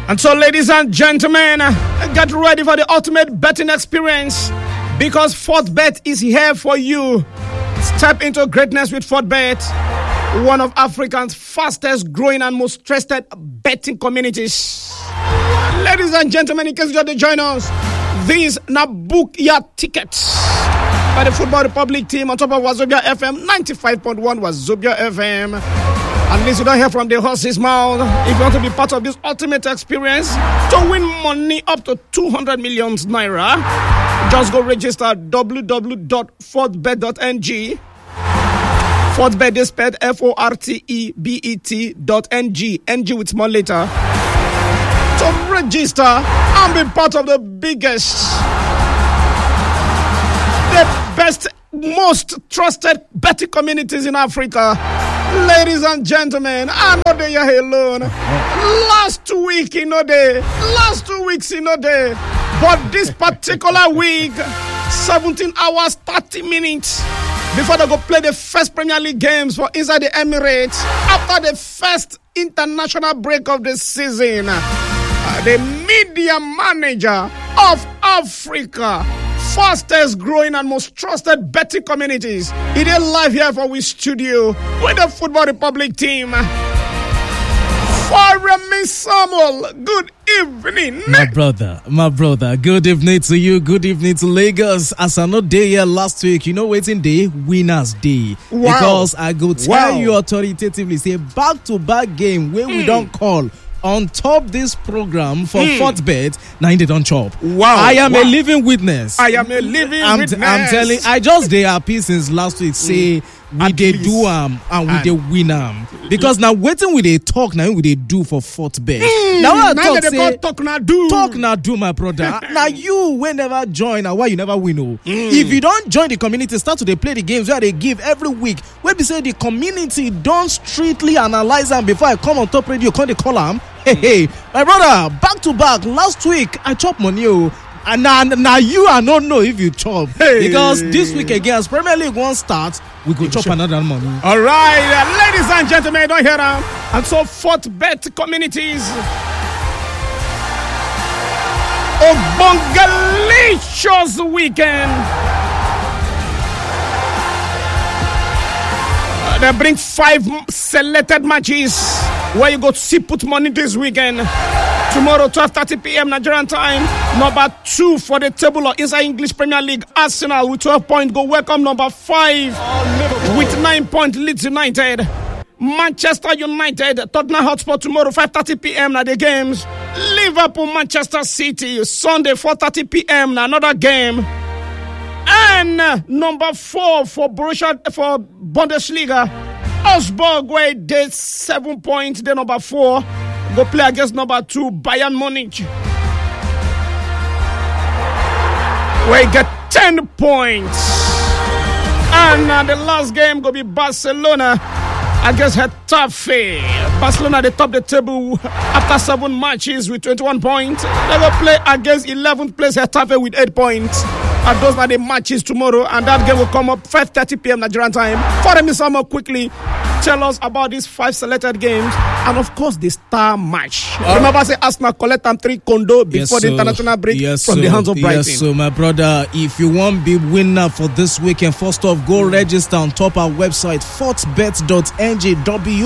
And so, ladies and gentlemen, get ready for the ultimate betting experience because Fortbet is here for you. Step into greatness with Fortbet, one of Africa's fastest growing and most trusted betting communities. Ladies and gentlemen, in case you just join us, these now book your tickets by the Football Republic team on top of Wazobia FM 95.1 Wazobia FM. At least you don't hear from the horse's mouth. If you want to be part of this ultimate experience to win money up to 200 million naira, just go register www.fortbet.ng. Fortbet is spelled FORTEBET.ng. NG with small letter. To register and be part of the biggest, the best, most trusted betting communities in Africa. Ladies and gentlemen, I know they are alone. Last week, last 2 weeks, but this particular week, 17 hours, 30 minutes before they go play the first Premier League games for inside the Emirates after the first international break of the season. The media manager of Africa, fastest growing and most trusted betting communities. It is live here for we studio with the Football Republic team. Faremi Samuel, good evening. My brother, good evening to you, good evening to Lagos. As I know day here last week, waiting day, winners day. Wow. Because I go tell you authoritatively, say back-to-back game where we don't call on top this program for Fortbet, now they don't chop. Wow. I am a living witness. I'm telling, I just they happy since last week, say we they do and we they win because now waiting with a talk now we they do for Fortbet. Now I talk say talk now do my brother. Now you will never join and why you never win. If you don't join the community, start to they play the games where they give every week. Where we say the community don't strictly analyze them before I come on top radio, call the column. Hey, my brother, back to back. Last week I chop money. And now you are not know if you chop because this week again as Premier League one starts, we go chop another money. All right, ladies and gentlemen, don't hear them. And so Fortbet communities, Bongalicious weekend. They bring 5 selected matches where you go to see put money this weekend. Tomorrow, 12:30 p.m. Nigerian time. Number 2 for the table of inside English Premier League. Arsenal with 12 points. Go welcome number 5 with 9 points. Leeds United. Manchester United. Tottenham Hotspur tomorrow, 5:30 p.m. Now the games. Liverpool, Manchester City. Sunday, 4:30 p.m. Now another game. And number 4 for Borussia for Bundesliga. Augsburg, where they 7 points. Then number 4. Go play against number 2, Bayern Munich. Where you get 10 points. And the last game go be Barcelona against Getafe. Barcelona, they top the table after 7 matches with 21 points. They will play against 11th place Getafe with 8 points. And those are the matches tomorrow. And that game will come up 5:30 p.m. Nigerian time. Faremi Samuel, quickly tell us about these 5 selected games. And of course, the star match. Remember, I say Arsenal collect them 3 condo before the international break from the hands of Brighton. Yes, so my brother, if you want to be winner for this weekend, first off, go register on top our website, fortbet.ng,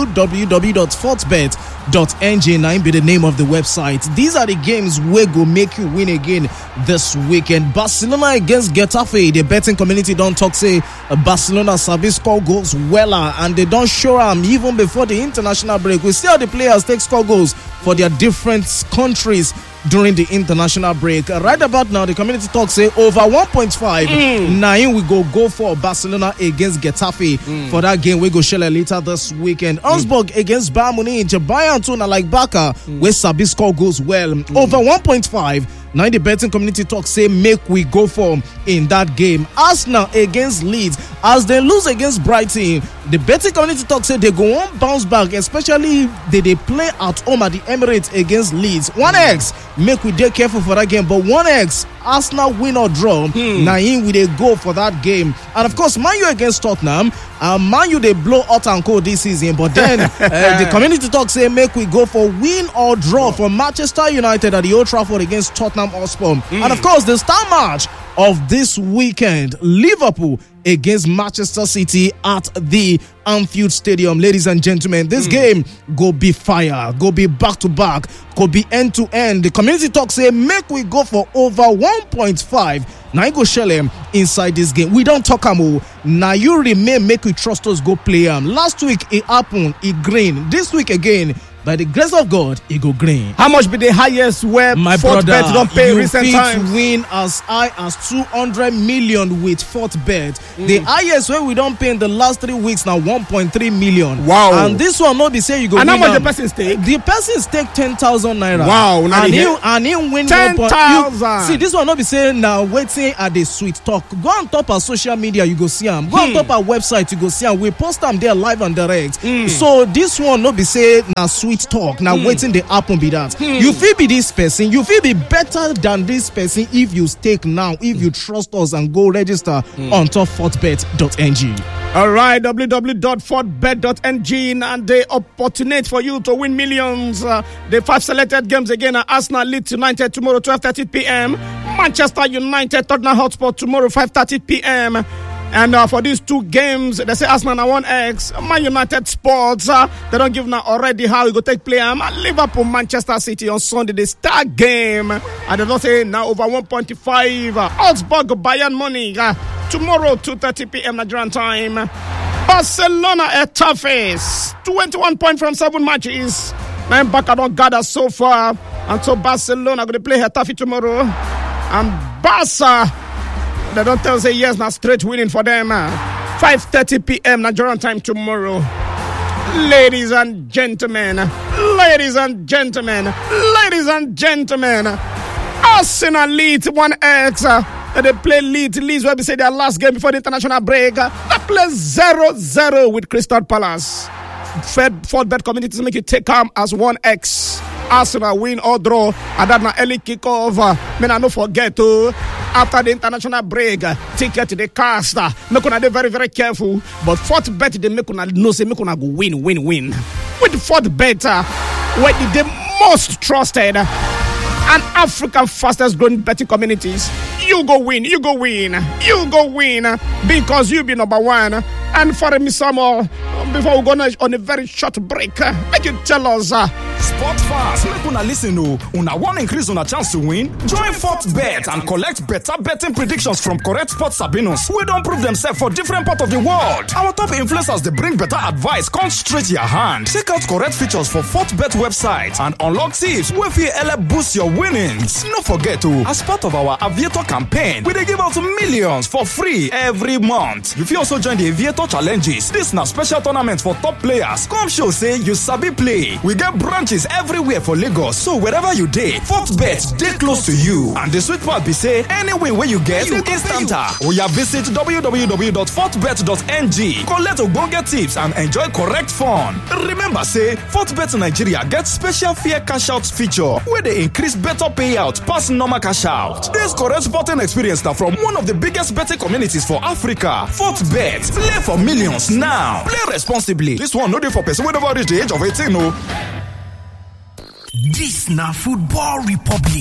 www.fortbet.ng. Now be the name of the website. These are the games we go make you win again this weekend. Barcelona against Getafe. The betting community don't talk say Barcelona service score goals well, and they don't show them even before the international break. We see how the players take score goals for their different countries during the international break. Right about now, the community talk say over 1.5. Now we go for Barcelona against Getafe for that game. We go share later this weekend. Augsburg against Bayern Munich. Bayern too, like Barca, where Sabi score goes well. Over 1.5. Now the betting community talk say make we go for in that game. Arsenal against Leeds. As they lose against Brighton, the betting community talk say they go on bounce back, especially they play at home at the Emirates against Leeds. 1x, make we dey careful for that game, but 1x Arsenal win or draw. Now in we they go for that game. And of course, Man U against Tottenham. Man U they blow hot and cold this season, but then the community talk say make we go for win or draw for Manchester United at the Old Trafford against Tottenham Hotspur. And of course, the star match of this weekend, Liverpool against Manchester City at the Anfield Stadium. Ladies and gentlemen, this game go be fire, go be back to back, go be end to end. The community talk say make we go for over 1.5. Now you go shell him inside this game. We don't talk am. Now you remain make we trust us go play him. Last week it happened, it green. This week again, by the grace of God, it go green. How much be the highest where my Fort brother, Bet don't pay you recent times? Win as high as 200 million with Fort Bet. The highest where we don't pay in the last 3 weeks now 1.3 million. Wow. And this one not be say you go. And win how much the person stake? The person stake 10,000 naira. Wow. Now and he win 10,000. See, this one not be saying now waiting at the sweet talk. Go on top of social media, you go see them. Go on top of website, you go see them. We post them there live and direct. So this one not be saying now sweet talk. Now waiting the happen be that. You feel be this person. You feel be better than this person if you stake now. If you trust us and go register on topfortbet.ng. All right, www.fortbet.ng, and they opportunity for you to win millions. The 5 selected games again are Arsenal Leeds United tomorrow 12:30 p.m. Manchester United Tottenham Hotspur tomorrow 5:30 p.m. And for these 2 games, they say Arsenal are 1x. Man United Sports, they don't give now already how it go take play. Liverpool Manchester City on Sunday, the star game. And they don't say now over 1.5. Augsburg Bayern Munich tomorrow 2:30 p.m. Nigerian time. Barcelona at toughest 21 points from 7 matches. 9 back I don't gather so far. And so Barcelona going to play Getafe tomorrow. And Barca, they don't tell say yes, now straight winning for them. 5:30 p.m. Nigerian time tomorrow. Ladies and gentlemen, Arsenal Leeds 1x. They play Leeds where we say their last game before the international break. They play 0-0 with Crystal Palace. Fort Bet communities make you take them as 1x. Arsenal win or draw. And that now early kickoff. May I not forget to after the international break, ticket to the cast. Make una be very, very careful. But Fort Bet they make una know say make una go win. With Fort Bet, where the most trusted and African fastest growing betting communities. You go win because you be number one. And for me some more, before we go on a very short break, make you tell us. Sport fast, make una listen to. Una want increase on a chance to win? Join Fort Bet and collect better betting predictions from correct sports sabinos who don't prove themselves for different parts of the world. Our top influencers, they bring better advice, come straight to your hand. Check out correct features for Fort Bet website and unlock tips where you boost your winnings. No forget to, as part of our Aviator campaign, we they give out millions for free every month. If you also join the Aviator challenges, this now special tournament for top players. Come show say you sabi play. We get branches everywhere for Lagos, so wherever you dey, Fort Bet dey close to you. And the sweet part be say, any win where you get, you instanta. Oya visit www.fortbet.ng, collect ogbonge tips and enjoy correct fun. Remember say, Fort Bet Nigeria get special fair cash out feature where they increase better payout pass normal cash out. This correct sporting experience now from one of the biggest betting communities for Africa. Fort Bet, play for millions now. Play responsibly. This one no dey for person wey never reach the age of 18 o. This na Football Republic.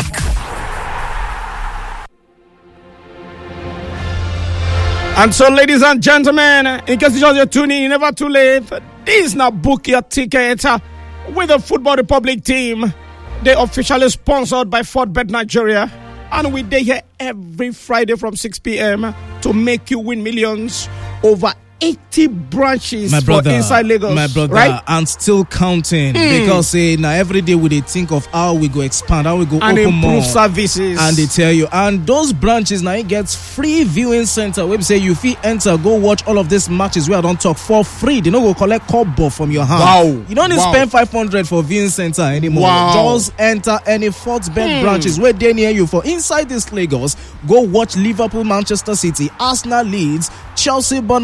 And so, ladies and gentlemen, in case you're tuning in, never too late. This now book your ticket with the Football Republic team. They officially sponsored by Fort Bet Nigeria. And we dey here every Friday from 6 p.m. to make you win millions over 80 branches for inside Lagos. My brother, right? And still counting because now every day we think of how we go expand, how we go and open improve more services. And they tell you, and those branches now it gets free viewing center. We say you feel enter, go watch all of these matches where I don't talk for free. They don't go collect kobo from your hand. Wow. You don't need to spend 500 for viewing center anymore. Wow. Just enter any Fort Bet branches where they near you for inside this Lagos. Go watch Liverpool, Manchester City, Arsenal, Leeds, Chelsea, Bournemouth, or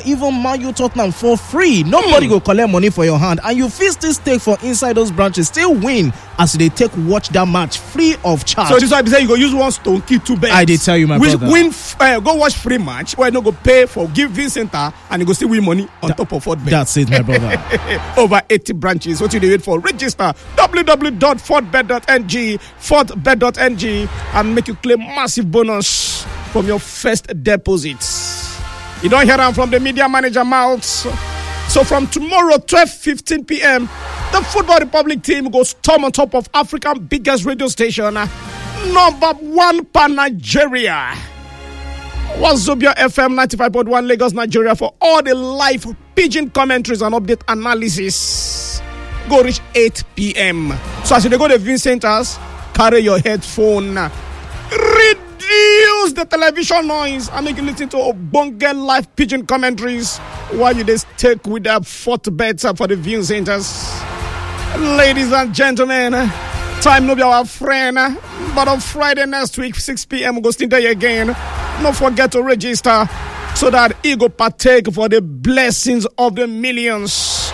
or even Man U Tottenham for free. Nobody go collect money for your hand, and you fit still stake for inside those branches, still win as they take watch that match free of charge. So this is why they say you go use one stone key 2 bets. I did tell you, my brother. Win, go watch free match where you no go pay for give Vincent and you go still win money on top of Fort Bet. That's it, my brother. Over 80 branches. What you wait for? Register www.fortbet.ng, fortbet.ng, and make you claim massive bonus from your first deposits. You don't hear them from the media manager mouth. So from tomorrow, 12:15 p.m., the Football Republic team goes storm on top of Africa's biggest radio station, number 1 per Nigeria. Wazobia FM 95.1 Lagos, Nigeria, for all the live pigeon commentaries and update analysis. Go reach 8 p.m. So as you go to Vincent House, carry your headphone. Reduce the television noise and make you listen to Obonge live pigeon commentaries while you just take with the Fort Bet for the viewing centers. Ladies and gentlemen, time no be our friend, but on Friday next week, 6 p.m. we'll go stay there again. Don't forget to register so that you go partake for the blessings of the millions.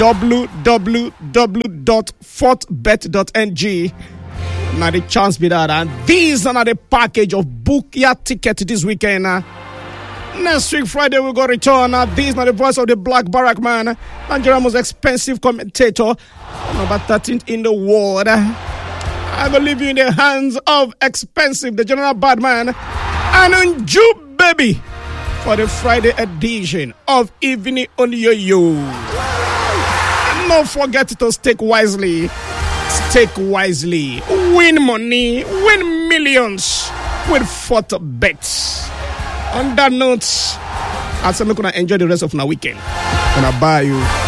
www.fortbet.ng. Now the chance be that, and these are the package of book your ticket this weekend. Next week Friday we go return. These are the voice of the Black Barak man, Nigeria's most expensive commentator, number 13th in the world. I will leave you in the hands of Expensive, the General Badman, and Unju Baby for the Friday edition of Evening on Yo-Yo. Don't forget to stake wisely. Stake wisely. Win money. Win millions with Fort Bet. On that note, I'll say I'm going to enjoy the rest of my weekend. I'm going to buy you